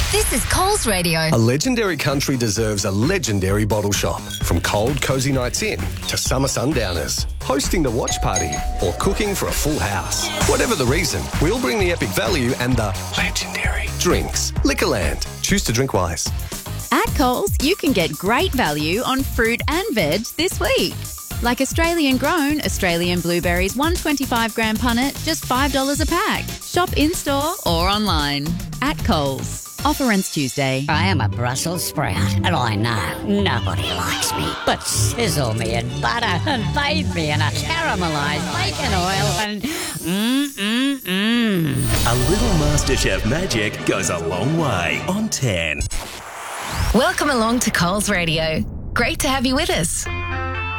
This is Coles Radio. A legendary country deserves a legendary bottle shop. From cold, cosy nights in to summer sundowners, hosting the watch party or cooking for a full house. Whatever the reason, we'll bring the epic value and the legendary drinks. Liquorland. Choose to drink wise. At Coles, you can get great value on fruit and veg this week. Like Australian grown, Australian blueberries, 125 gram punnet, just $5 a pack. Shop in-store or online. At Coles. Offer ends Tuesday. I am a Brussels sprout, and I know nobody likes me. But sizzle me in butter and bathe me in a caramelised bacon oil and A little MasterChef magic goes a long way on 10. Welcome along to Coles Radio. Great to have you with us.